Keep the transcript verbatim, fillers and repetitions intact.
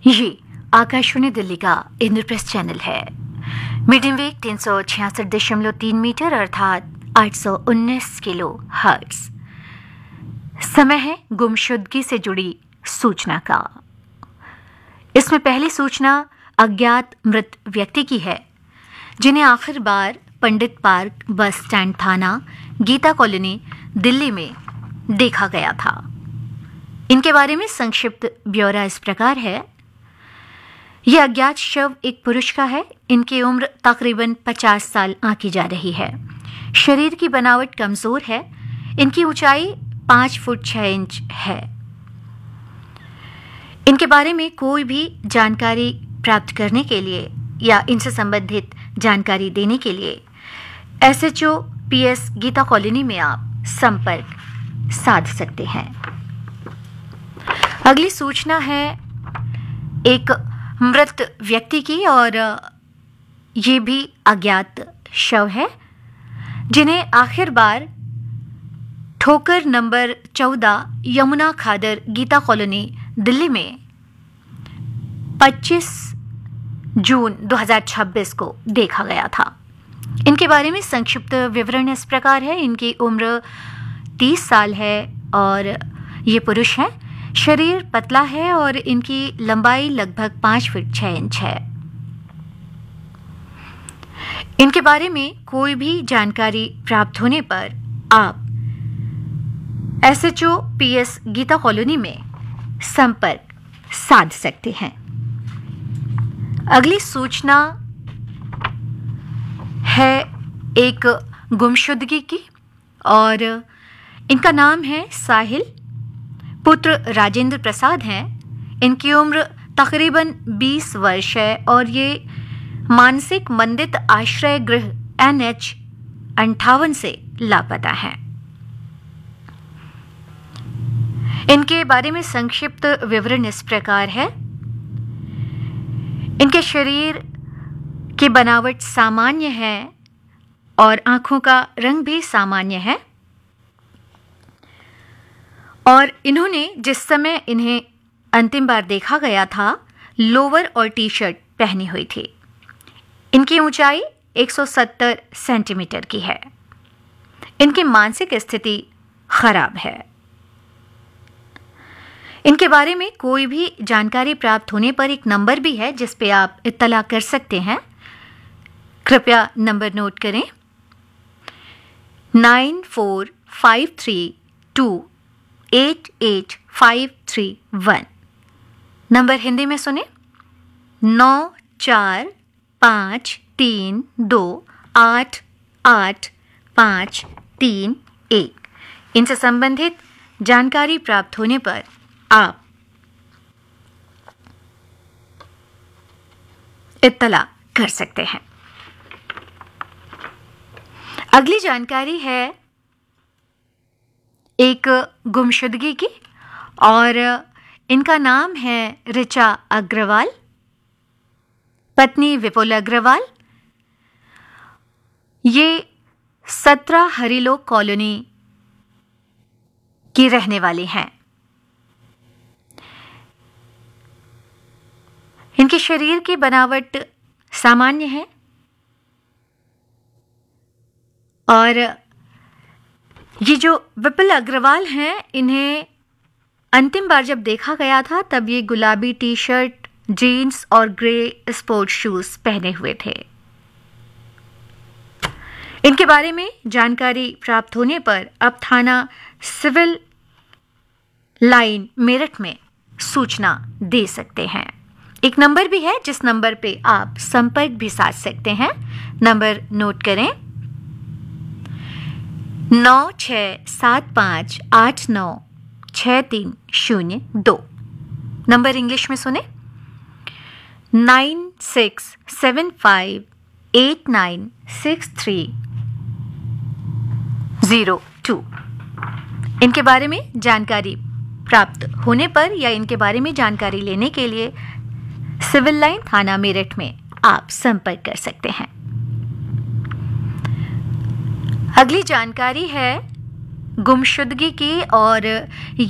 ये आकाशवाणी दिल्ली का इंद्रप्रस्थ चैनल है। मीडियम वेग तीन सौ छियासठ दशमलव तीन मीटर अर्थात आठ सौ उन्नीस किलो हर्ट्ज। समय है गुमशुदगी से जुड़ी सूचना का। इसमें पहली सूचना अज्ञात मृत व्यक्ति की है, जिन्हें आखिर बार पंडित पार्क बस स्टैंड थाना गीता कॉलोनी दिल्ली में देखा गया था। इनके बारे में संक्षिप्त ब्यौरा इस प्रकार है। यह अज्ञात शव एक पुरुष का है। इनकी उम्र तकरीबन पचास साल आंकी जा रही है। शरीर की बनावट कमजोर है। इनकी ऊंचाई पाँच फुट छह इंच है। इनके बारे में कोई भी जानकारी प्राप्त करने के लिए या इनसे संबंधित जानकारी देने के लिए S H O P S Gita colony में आप संपर्क साध सकते हैं। अगली सूचना है एक मृत व्यक्ति की और ये भी अज्ञात शव है, जिन्हें आखिर बार ठोकर नंबर चौदह यमुना खादर गीता कॉलोनी दिल्ली में पच्चीस जून दो हज़ार छब्बीस को देखा गया था। इनके बारे में संक्षिप्त विवरण इस प्रकार है। इनकी उम्र तीस साल है और ये पुरुष हैं। शरीर पतला है और इनकी लंबाई लगभग पाँच फीट छह इंच है। इनके बारे में कोई भी जानकारी प्राप्त होने पर आप S H O P S Gita colony में संपर्क साध सकते हैं। अगली सूचना है एक गुमशुदगी की और इनका नाम है साहिल, पुत्र राजेंद्र प्रसाद हैं। इनकी उम्र तकरीबन बीस वर्ष है और ये मानसिक मंदित आश्रय गृह एन एच अंठावन से लापता हैं। इनके बारे में संक्षिप्त विवरण इस प्रकार है। इनके शरीर की बनावट सामान्य है और आंखों का रंग भी सामान्य है और इन्होंने जिस समय इन्हें अंतिम बार देखा गया था लोअर और टी शर्ट पहनी हुई थी। इनकी ऊंचाई एक सौ सत्तर सेंटीमीटर की है। इनकी मानसिक स्थिति खराब है। इनके बारे में कोई भी जानकारी प्राप्त होने पर एक नंबर भी है जिस पे आप इत्तला कर सकते हैं। कृपया नंबर नोट करें, nine four five three to eight eight five three one. Number Hindi में सुने, नौ चार पाँच तीन दो आठ आठ पाँच तीन एक। इनसे संबंधित जानकारी प्राप्त होने पर आप इत्तला कर सकते हैं। अगली जानकारी है एक गुमशुदगी की और इनका नाम है ऋचा अग्रवाल, पत्नी विपुल अग्रवाल। ये सत्रह हरिलोक कॉलोनी की रहने वाली हैं। इनके शरीर की बनावट सामान्य है और ये जो विपुल अग्रवाल हैं, इन्हें अंतिम बार जब देखा गया था तब ये गुलाबी टी शर्ट, जीन्स और ग्रे स्पोर्ट्स शूज पहने हुए थे। इनके बारे में जानकारी प्राप्त होने पर अब थाना सिविल लाइन मेरठ में सूचना दे सकते हैं। एक नंबर भी है जिस नंबर पे आप संपर्क भी साध सकते हैं। नंबर नोट करें, नौ छः सात पाँच आठ नौ छः तीन शून्य दो। नंबर इंग्लिश में सुने, nine six seven five eight nine six three zero two. इनके बारे में जानकारी प्राप्त होने पर या इनके बारे में जानकारी लेने के लिए सिविल लाइन थाना मेरठ में आप संपर्क कर सकते हैं। अगली जानकारी है गुमशुदगी की और